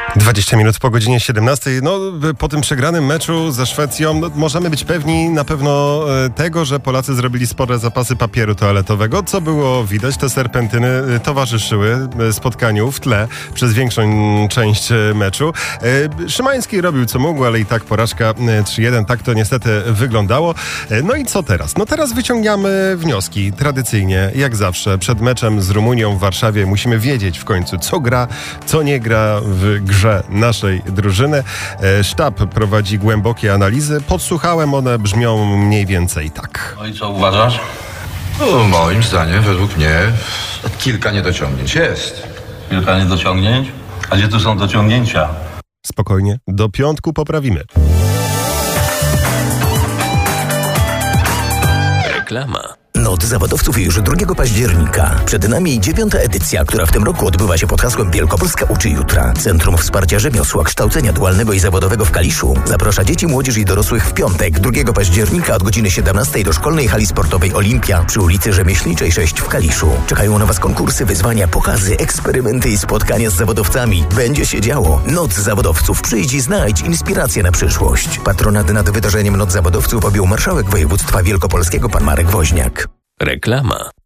20 minut po godzinie 17. No, po tym przegranym meczu ze Szwecją możemy być pewni na pewno tego, że Polacy zrobili spore zapasy papieru toaletowego, co było widać. Te serpentyny towarzyszyły spotkaniu w tle przez większą część meczu. Szymański robił co mógł, ale i tak porażka 3-1. Tak to niestety wyglądało. No i co teraz? No teraz wyciągamy wnioski. Tradycyjnie, jak zawsze, przed meczem z Rumunią w Warszawie musimy wiedzieć w końcu, co gra, co nie gra w grze naszej drużyny. Sztab prowadzi głębokie analizy. Podsłuchałem, one brzmią mniej więcej tak. No i co uważasz? No, moim zdaniem, według mnie, kilka niedociągnięć jest. Kilka niedociągnięć? A gdzie tu są dociągnięcia? Spokojnie, do piątku poprawimy. Reklama. Noc zawodowców już 2 października. Przed nami 9. edycja, która w tym roku odbywa się pod hasłem Wielkopolska uczy jutra. Centrum Wsparcia Rzemiosła, Kształcenia Dualnego i Zawodowego w Kaliszu zaprasza dzieci, młodzież i dorosłych w piątek, 2 października od godziny 17 do szkolnej hali sportowej Olimpia przy ulicy Rzemieślniczej 6 w Kaliszu. Czekają na Was konkursy, wyzwania, pokazy, eksperymenty i spotkania z zawodowcami. Będzie się działo. Noc zawodowców. Przyjdź i znajdź inspirację na przyszłość. Patronat nad wydarzeniem Noc zawodowców objął marszałek województwa wielkopolskiego pan Marek Woźniak. Reklama.